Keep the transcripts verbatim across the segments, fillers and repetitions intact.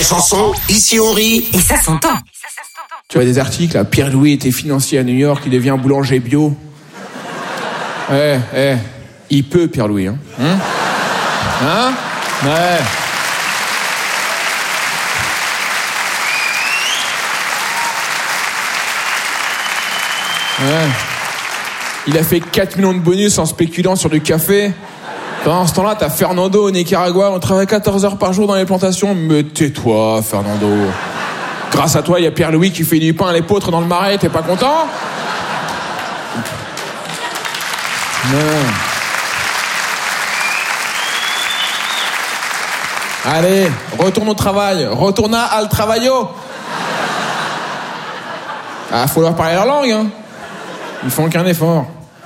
Chanson, ici on rit. Et ça s'entend. Tu vois des articles, là, Pierre-Louis était financier à New York, il devient boulanger bio. Ouais, ouais. Il peut, Pierre-Louis, hein. Hein, hein? Ouais. Ouais. Il a fait quatre millions de bonus en spéculant sur du café. Pendant ce temps-là, t'as Fernando au Nicaragua, on travaille quatorze heures par jour dans les plantations. Mais tais-toi, Fernando. Grâce à toi, il y a Pierre-Louis qui fait du pain à l'épeautre dans le marais, t'es pas content? Non. Allez, retourne au travail, retourna al travaillo. Ah, faut leur parler leur langue, hein. Ils font aucun effort.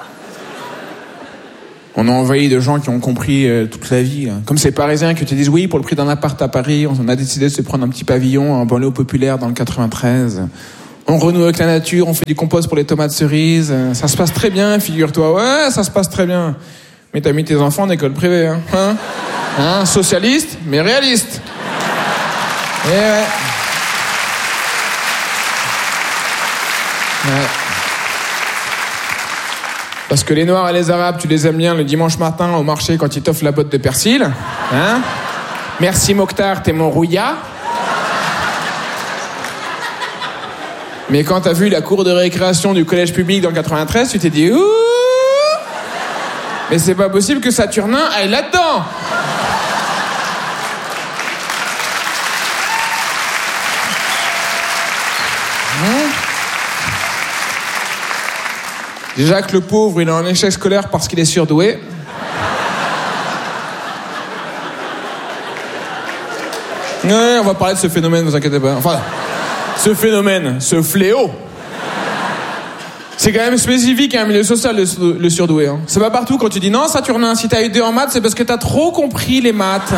On a envahi de gens qui ont compris euh, toute la vie. Là. Comme ces Parisiens qui te disent oui, pour le prix d'un appart à Paris, on a décidé de se prendre un petit pavillon en banlieue populaire dans le quatre-vingt-treize. On renoue avec la nature, on fait du compost pour les tomates cerises. Ça se passe très bien, figure-toi. Ouais, ça se passe très bien. Mais t'as mis tes enfants en école privée, hein, hein, hein, socialiste, mais réaliste. Et ouais. Ouais. Parce que les Noirs et les Arabes, tu les aimes bien le dimanche matin au marché quand ils t'offrent la botte de persil. Hein? Merci Mokhtar, t'es mon rouilla. Mais quand t'as vu la cour de récréation du collège public dans le quatre-vingt-treize, tu t'es dit ouh, mais c'est pas possible que Saturnin aille là-dedans. Déjà que le pauvre, il est en échec scolaire parce qu'il est surdoué. Ouais, on va parler de ce phénomène, vous inquiétez pas. Enfin, ce phénomène, ce fléau. C'est quand même spécifique à un milieu social, le, le surdoué. Hein. C'est pas partout quand tu dis non, Saturnin, si t'as eu deux en maths, c'est parce que t'as trop compris les maths.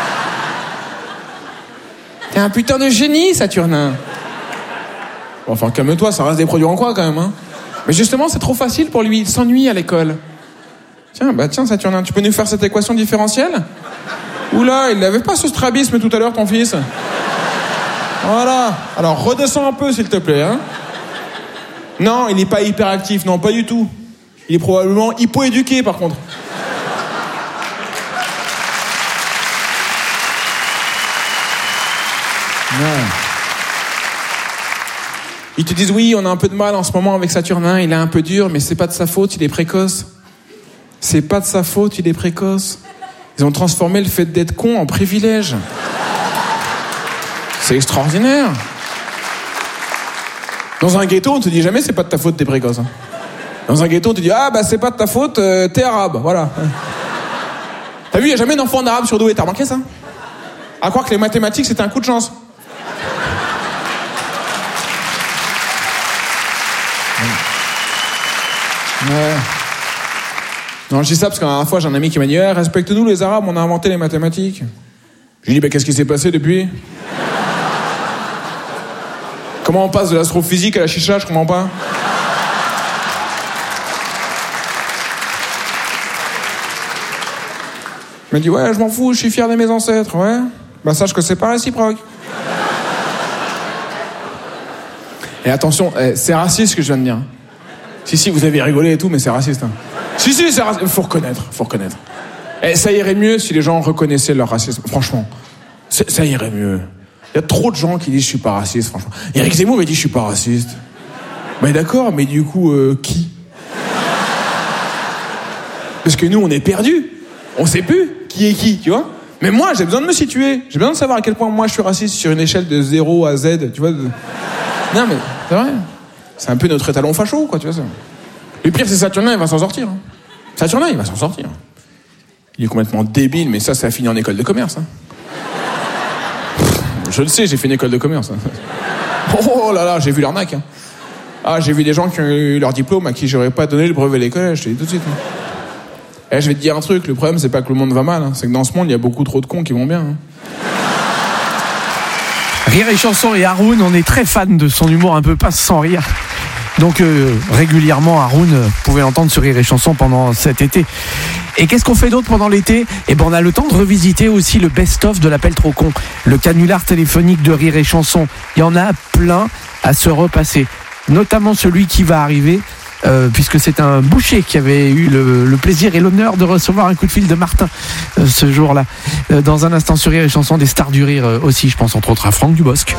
T'es un putain de génie, Saturnin. Bon, enfin, calme-toi, ça reste des produits en quoi quand même, hein. Mais justement, c'est trop facile pour lui, il s'ennuie à l'école. Tiens, bah tiens, Saturnin, tu peux nous faire cette équation différentielle? Oula, il n'avait pas ce strabisme tout à l'heure, ton fils. Voilà. Alors, redescends un peu, s'il te plaît, hein. Non, il n'est pas hyperactif, non, pas du tout. Il est probablement hypoéduqué, par contre. Non. Ils te disent oui, on a un peu de mal en ce moment avec Saturnin, il est un peu dur, mais c'est pas de sa faute, il est précoce. C'est pas de sa faute, il est précoce. Ils ont transformé le fait d'être con en privilège. C'est extraordinaire. Dans un ghetto, on te dit jamais c'est pas de ta faute, t'es précoce. Dans un ghetto, on te dit ah bah c'est pas de ta faute, euh, t'es arabe, voilà. T'as vu, il y a jamais d'enfant d'arabe surdoué, t'as remarqué ça? À croire que les mathématiques c'était un coup de chance. Ouais. Non, je dis ça parce que la dernière fois, j'ai un ami qui m'a dit eh, respecte-nous les Arabes, on a inventé les mathématiques. Je lui ai dit bah, qu'est-ce qui s'est passé depuis? Comment on passe de l'astrophysique à la chicha, je comprends pas. Il m'a dit ouais, je m'en fous, je suis fier de mes ancêtres, ouais. Bah sache que c'est pas réciproque. Et attention, c'est raciste ce que je viens de dire. Si, si, vous avez rigolé et tout, mais c'est raciste. Hein. Si, si, c'est raciste. Faut reconnaître, faut reconnaître. Et ça irait mieux si les gens reconnaissaient leur racisme. Franchement, ça irait mieux. Il y a trop de gens qui disent je suis pas raciste, franchement. Éric Zemmour m'a dit je suis pas raciste. Mais d'accord, mais du coup, euh, qui? Parce que nous, on est perdus. On sait plus qui est qui, tu vois. Mais moi, j'ai besoin de me situer. J'ai besoin de savoir à quel point moi je suis raciste sur une échelle de zéro à Z, tu vois. De... Non, mais c'est vrai. C'est un peu notre étalon facho, quoi, tu vois ça. Le pire, c'est Saturnin, il va s'en sortir. Hein. Saturnin, il va s'en sortir. Il est complètement débile, mais ça, ça a fini en école de commerce. Hein. Je le sais, j'ai fait une école de commerce. Hein. Oh là là, j'ai vu l'arnaque. Hein. Ah, j'ai vu des gens qui ont eu leur diplôme à qui j'aurais pas donné le brevet des collèges, je te dis tout de suite. Hein. Et je vais te dire un truc, le problème, c'est pas que le monde va mal, hein. C'est que dans ce monde, il y a beaucoup trop de cons qui vont bien. Hein. Rire et Chanson et Haroun, on est très fan de son humour un peu passe sans rire. Donc euh, régulièrement, Haroun, vous pouvez l'entendre sur Rire et Chanson pendant cet été. Et qu'est-ce qu'on fait d'autre pendant l'été ? Eh ben, on a le temps de revisiter aussi le best-of de l'appel trop con, le canular téléphonique de Rire et Chanson. Il y en a plein à se repasser, notamment celui qui va arriver. Euh, puisque c'est un boucher qui avait eu le, le plaisir et l'honneur de recevoir un coup de fil de Martin euh, ce jour-là. Euh, dans un instant sur Rire et Chanson, des stars du rire euh, aussi, je pense entre autres à Franck Dubosc.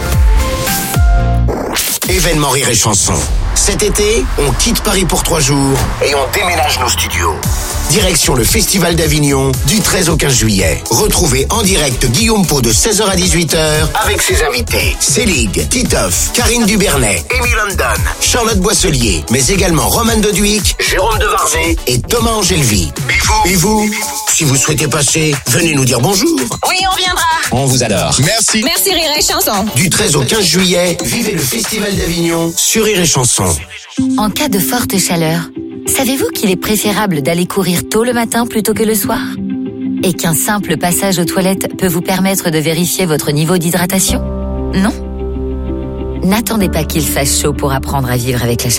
Événement Rire et Chanson. Cet été, on quitte Paris pour trois jours et on déménage nos studios. Direction le Festival d'Avignon du treize au quinze juillet. Retrouvez en direct Guillaume Pau de seize heures à dix-huit heures avec ses invités Célig, Titoff, Karine Dubernet, Amy London, Charlotte Boisselier, mais également Roman Doduic, Jérôme Devarzé et Thomas Angelvi. Et vous, et vous, si vous souhaitez passer, venez nous dire bonjour. Oui, on viendra. On vous adore. Merci. Merci Rire et Chanson. Du treize au quinze juillet, vivez le Festival d'Avignon sur Rire et Chanson. En cas de forte chaleur, savez-vous qu'il est préférable d'aller courir tôt le matin plutôt que le soir ? Et qu'un simple passage aux toilettes peut vous permettre de vérifier votre niveau d'hydratation ? Non ? N'attendez pas qu'il fasse chaud pour apprendre à vivre avec la chaleur.